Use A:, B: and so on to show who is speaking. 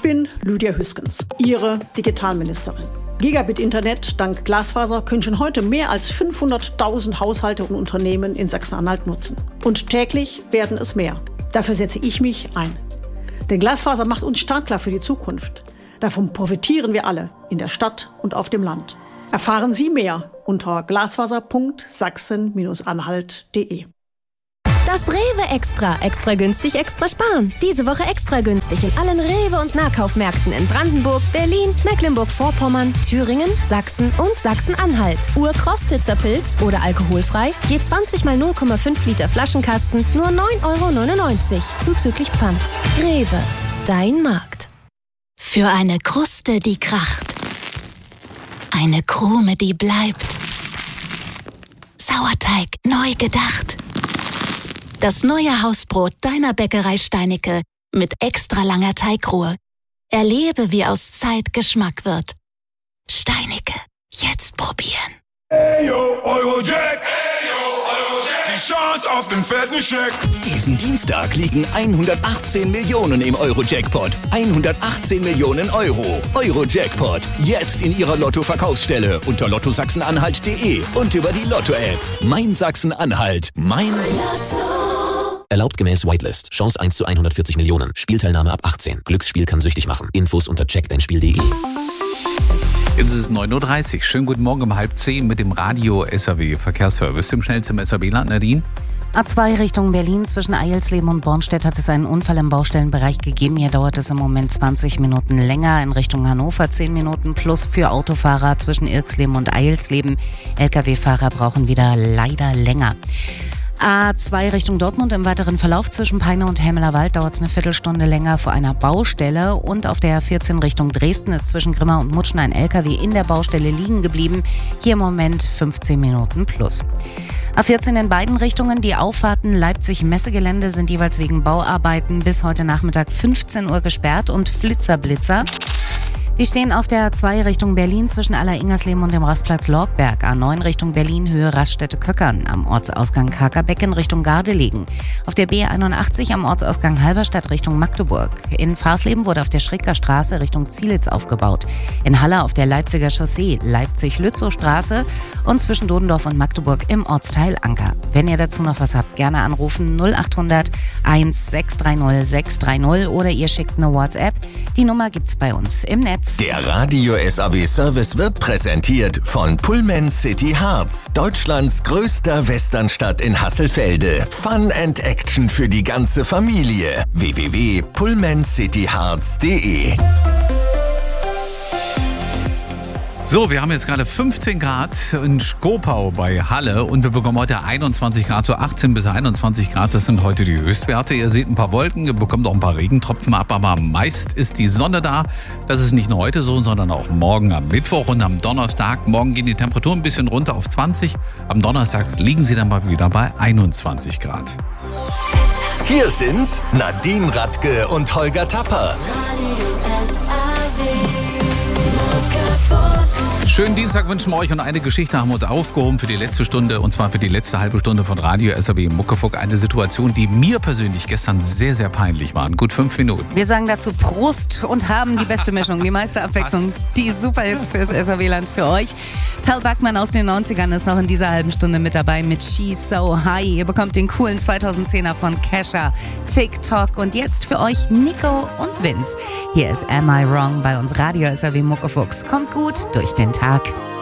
A: bin Lydia Hüskens, Ihre Digitalministerin. Gigabit-Internet dank Glasfaser können schon heute mehr als 500.000 Haushalte und Unternehmen in Sachsen-Anhalt nutzen. Und täglich werden es mehr. Dafür setze ich mich ein. Denn Glasfaser macht uns startklar für die Zukunft. Davon profitieren wir alle, in der Stadt und auf dem Land. Erfahren Sie mehr unter glasfaser.sachsen-anhalt.de.
B: Das Rewe Extra. Extra günstig, extra sparen. Diese Woche extra günstig in allen Rewe- und Nahkaufmärkten in Brandenburg, Berlin, Mecklenburg-Vorpommern, Thüringen, Sachsen und Sachsen-Anhalt. Urkrostitzer Pilz oder alkoholfrei. Je 20 mal 0,5 Liter Flaschenkasten. Nur 9,99 € zuzüglich Pfand. Rewe. Dein Markt.
C: Für eine Kruste, die kracht. Eine Krume, die bleibt. Sauerteig neu gedacht. Das neue Hausbrot deiner Bäckerei Steinicke mit extra langer Teigruhe. Erlebe, wie aus Zeit Geschmack wird. Steinicke, jetzt probieren.
D: Eyo, Eurojack! Die Chance auf den fetten Scheck!
E: Diesen Dienstag liegen 118 Millionen im Euro-Jackpot. 118 Millionen Euro. Euro-Jackpot. Jetzt in Ihrer Lotto-Verkaufsstelle unter lottosachsenanhalt.de und über die Lotto-App. Mein Sachsen-Anhalt. Mein Lotto.
F: Erlaubt gemäß Whitelist. Chance 1 zu 140 Millionen. Spielteilnahme ab 18. Glücksspiel kann süchtig machen. Infos unter checkdeinspiel.de.
G: Jetzt ist es 9:30 Uhr. Schönen guten Morgen um 9:30 mit dem Radio SAW Verkehrsservice. Dem schnellsten SAW-Land, Nadine.
H: A2 Richtung Berlin zwischen Eilsleben und Bornstedt hat es einen Unfall im Baustellenbereich gegeben. Hier dauert es im Moment 20 Minuten länger. In Richtung Hannover 10 Minuten plus für Autofahrer zwischen Irksleben und Eilsleben. Lkw-Fahrer brauchen wieder leider länger. A2 Richtung Dortmund im weiteren Verlauf zwischen Peine und Hämelerwald dauert es eine Viertelstunde länger vor einer Baustelle. Und auf der A14 Richtung Dresden ist zwischen Grimma und Mutschen ein LKW in der Baustelle liegen geblieben. Hier im Moment 15 Minuten plus. A14 in beiden Richtungen. Die Auffahrten Leipzig-Messegelände sind jeweils wegen Bauarbeiten bis heute Nachmittag 15 Uhr gesperrt und Blitzer. Die stehen auf der A2 Richtung Berlin zwischen Aller-Ingersleben und dem Rastplatz Lorgberg. A9 Richtung Berlin, Höhe Raststätte-Köckern. Am Ortsausgang Kakerbecken Richtung Gardelegen. Auf der B81 am Ortsausgang Halberstadt Richtung Magdeburg. In Farsleben wurde auf der Schricker Straße Richtung Zielitz aufgebaut. In Halle auf der Leipziger Chaussee, Leipzig-Lützow-Straße und zwischen Dodendorf und Magdeburg im Ortsteil Anker. Wenn ihr dazu noch was habt, gerne anrufen 0800 1630 630 oder ihr schickt eine WhatsApp. Die Nummer gibt's bei uns im Netz.
E: Der Radio SAW Service wird präsentiert von Pullman City Harz, Deutschlands größter Westernstadt in Hasselfelde. Fun and Action für die ganze Familie. www.pullmancityharz.de.
G: So, wir haben jetzt gerade 15 Grad in Skopau bei Halle und wir bekommen heute 21 Grad, so 18 bis 21 Grad, das sind heute die Höchstwerte. Ihr seht ein paar Wolken, ihr bekommt auch ein paar Regentropfen ab, aber meist ist die Sonne da. Das ist nicht nur heute so, sondern auch morgen am Mittwoch und am Donnerstag. Morgen gehen die Temperaturen ein bisschen runter auf 20. Am Donnerstag liegen sie dann mal wieder bei 21 Grad.
E: Hier sind Nadine Radke und Holger Tapper.
G: Schönen Dienstag wünschen wir euch und eine Geschichte haben wir uns aufgehoben für die letzte Stunde und zwar für die letzte halbe Stunde von Radio SAW Muckefuck. Eine Situation, die mir persönlich gestern sehr, sehr peinlich war. Gut 5 Minuten.
H: Wir sagen dazu Prost und haben die beste Mischung, die meiste Abwechslung, die Superhits fürs SAW-Land für euch. Tal Bachmann aus den 90ern ist noch in dieser halben Stunde mit dabei mit She's So High. Ihr bekommt den coolen 2010er von Kesha, TikTok und jetzt für euch Nico und Vince. Hier ist Am I Wrong bei uns Radio SAW Muckefucks. Kommt gut durch den Tag.